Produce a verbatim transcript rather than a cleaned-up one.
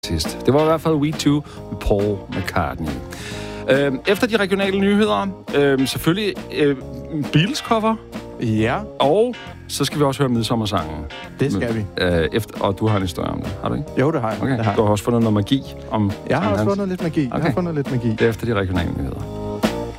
sidst. Det var i hvert fald We Too med Paul McCartney. Øh, efter de regionale nyheder, øh, selvfølgelig øh, Beatles-cover. Ja. Og så skal vi også høre midsommersangen. Det skal vi. Øh, efter, og du har en historie om det, har du ikke? Jo, det har jeg. Okay. Det har. Du har også fundet noget magi om... Jeg har også fundet lidt magi. Okay. Jeg har fundet lidt magi. Det er efter de regionale nyheder.